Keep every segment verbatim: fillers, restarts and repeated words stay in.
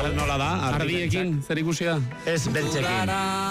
nola da? Ardiekin, zer ikusia? Ez beltzekin.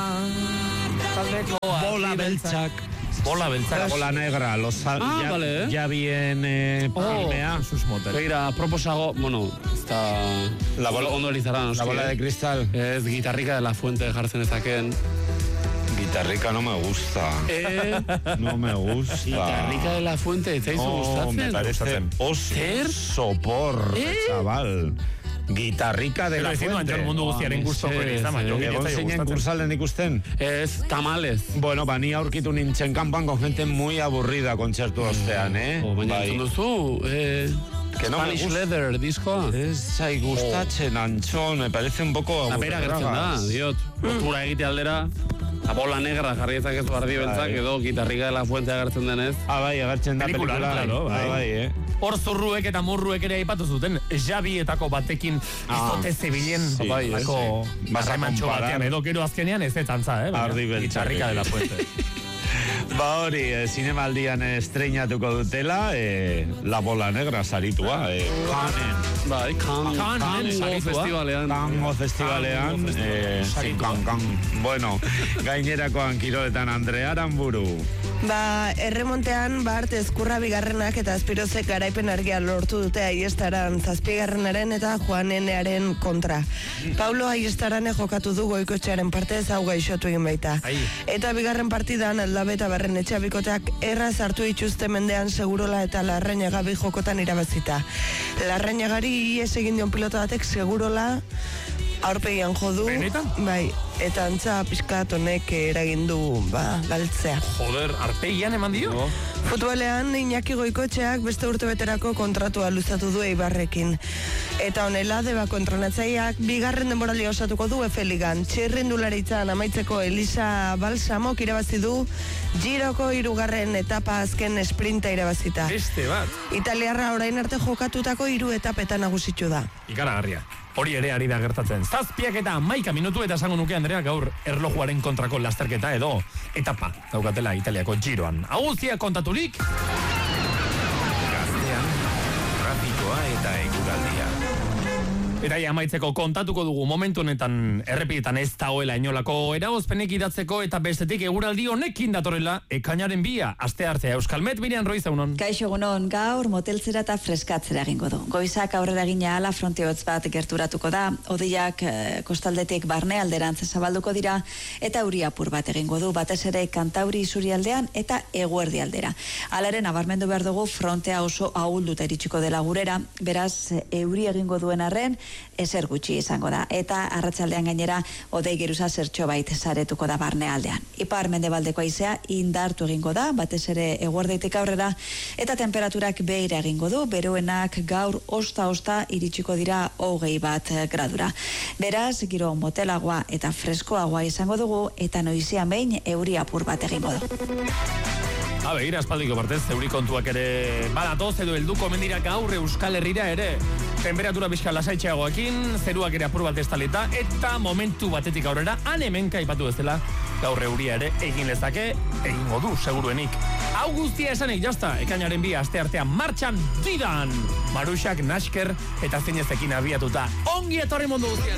Bola beltzak. Bola beltzak. Bola negra, los Ah, ya, vale. ya bien eh, palmea. Sus motel. Begira, proposago, bueno, está... La bola- ondo elizara, noski. La bola de cristal. Ez, gitarrika de la fuente jartzen ezaken. Guitarrica no me gusta. Eh, No me gusta. gitarrika de la fuente, ez zaizu No, gustatzen? me parece oso Zer? sopor, Eh? chaval. Guitarrica de Pero la ezin fuente. duan mundu guztiaren gustoko ere izan, baina Egon ez zaio zinen gustatzen. kursalen ikusten. Ez, tamales. Bueno, ba, ni aurkitu nintzen kanpan con gente muy aburrida kontzertu ostean, eh? Oh, baina entzun duzu, eh, Que no me Spanish gusta. Leather diskoa. Ez zai gustatzen, Antxon, me parece un poco Apera gertzen da, diot. Lotura egite aldera, la bola negra jarri ezakezu ardi beltzak, Bai. edo gitarrika de la fuente agertzen denez. Ah, bai, agertzen da Pelikulan, pelikula. claro, bai. Ah, bai, eh? Hor zurruek eta murruek ere aipatu zuten, Javietako batekin Ah, izote zebilen, sí, bai, sí. ako Vas a harremantxo comparar. batean, edo gero azkenean ez etantza, eh? baina Ardi beltzak, Gitarrika eh. de la fuente. Ba hori, eh, zinemaldian estreinatuko dutela, eh, La Bola Negra saritua, eh, Cannes. Bai, kan, Kan, kango saritua. festivalean. Tango festivalean, Tango eh, saritua. kan, kan. Bueno, gainerakoan kiroletan Andrea Aramburu. Ba, erremontean, bart ezkurra bigarrenak eta azpirozek garaipen argia lortu dute aiestaran zazpigarrenaren eta Juanenearen kontra. Paulo aiestarane jokatu du goikoetxearen partez hau gaixotu egin baita. Ai. Eta bigarren partidan aldabeta barren etxabikoteak erraz hartu itxuzte mendean segurola eta larrainaga bi jokotan irabazita. Larrainagari ies egin dion pilota batek segurola aurpegian jodu. Benetan? Bai, eta antza pixkat honek eragin du, ba, galtzea. Joder, arpegian eman dio? Futbolean Iñaki Goikoetxeak beste urtebeterako kontratua luzatu du Eibarrekin. Eta honela deba kontranatzaileak bigarren denboraldia osatuko du Efe Ligan. Txirrindularitzan amaitzeko Elisa Balsamok irabazi du Giroko hirugarren etapa azken sprinta irabazita. Beste bat. Italiarra orain arte jokatutako hiru etapetan nagusitu da. Ikaragarria. Hori ere ari da gertatzen. Zazpiak eta hamaika minutu eta esango nuke Andrea gaur erlojuaren kontrako lasterketa edo etapa daukatela Italiako Giroan. Aguzia kontaturik? Gaztean, trafikoa eta eguraldia. Eta ja, amaitzeko kontatuko dugu momentu honetan errepietan ez dagoela inolako eragozpenek idatzeko eta bestetik eguraldi honekin datorrela ekainaren bia, aste hartzea Euskalmet, Miriam Roiz, egunon. Kaixo egunon, gaur moteltzera eta freskatzera egingo du. Goizak aurrera gina ala fronte hotz bat gerturatuko da, hodeiak eh, kostaldetik barne alderantz zabalduko dira eta euri apur bat egingo du, batez ere Kantauri isurialdean eta eguerdi aldera. Alaren nabarmendu behar dugu frontea oso ahulduta iritsiko dela gurera, beraz euri egingo duen arren, ezer gutxi izango da. Eta arratsaldean gainera hodei geruza zertxo bait saretuko da barnealdean. Ipar mendebaldeko haizea indartu egingo da, batez ere eguerdeitik aurrera, eta temperaturak behera egingo du, beroenak gaur osta-osta iritsiko dira hogei bat gradura. Beraz, giro motelagoa eta freskoagoa izango dugu, eta noizian behin euri apur bat egingo du. Ha, begira, espaldiko partez, euri kontuak ere badatoz edo helduko mendira gaur Euskal Herrira ere. Temperatura bizka lasaitxeagoekin, zeruak ere apur bat estalita, eta momentu batetik aurrera, han hemenka ipatu bezala, gaur euria ere egin lezake, egingo du, seguruenik. Hau guztia esanik, jazta, ekainaren bi aste artean martxan didan! Maruxak, Nasker eta Zinezekin abiatuta. Ongi etorri mundu guztian!